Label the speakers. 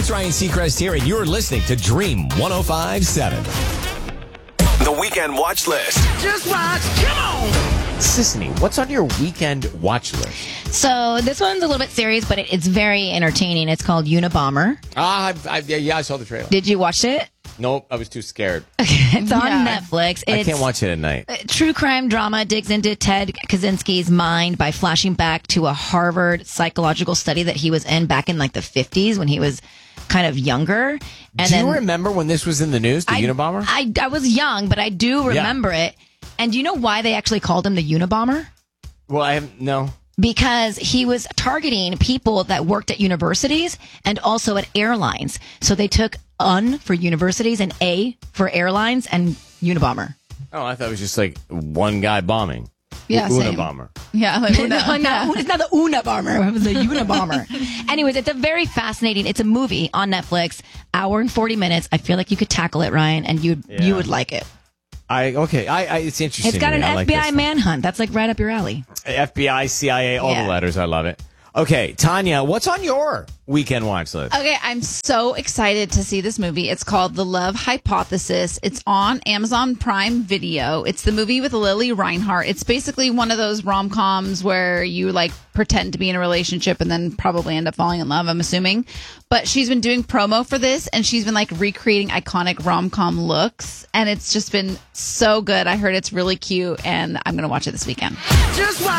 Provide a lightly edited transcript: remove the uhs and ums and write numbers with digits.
Speaker 1: Ryan Seacrest here, and you're listening to Dream 105.7. The Weekend Watch List.
Speaker 2: Just watch. Come on.
Speaker 1: Sissany, what's on your weekend watch list?
Speaker 3: So this one's a little bit serious, but it's very entertaining. It's called Unabomber.
Speaker 1: Yeah, I saw the trailer.
Speaker 3: Did you watch it?
Speaker 1: Nope, I was too scared.
Speaker 3: It's on Netflix.
Speaker 1: I can't watch it at night.
Speaker 3: True crime drama digs into Ted Kaczynski's mind by flashing back to a Harvard psychological study that he was in back in like the 50s when he was kind of younger. And
Speaker 1: do you remember when this was in the news, the Unabomber?
Speaker 3: I was young, but I do remember it. And do you know why they actually called him the Unabomber?
Speaker 1: Well, no.
Speaker 3: Because he was targeting people that worked at universities and also at airlines. So they took UN for universities and A for airlines and Unabomber.
Speaker 1: Oh, I thought it was just like one guy bombing.
Speaker 4: Yeah, same.
Speaker 1: Unabomber.
Speaker 4: Yeah, like
Speaker 3: No, it's not the Unabomber. It was the Unabomber. Anyways, it's a very fascinating. It's a movie on Netflix, hour and 40 minutes. I feel like you could tackle it, Ryan, and you would like it.
Speaker 1: It's interesting.
Speaker 3: It's got an
Speaker 1: I like
Speaker 3: FBI manhunt. That's like right up your alley.
Speaker 1: FBI, CIA, all the letters. I love it. Okay, Tanya, what's on your weekend watch list?
Speaker 4: Okay, I'm so excited to see this movie. It's called The Love Hypothesis. It's on Amazon Prime Video. It's the movie with Lily Reinhart. It's basically one of those rom-coms where you like pretend to be in a relationship and then probably end up falling in love, I'm assuming. But she's been doing promo for this and she's been like recreating iconic rom-com looks. And it's just been so good. I heard it's really cute and I'm going to watch it this weekend.
Speaker 2: Just watch.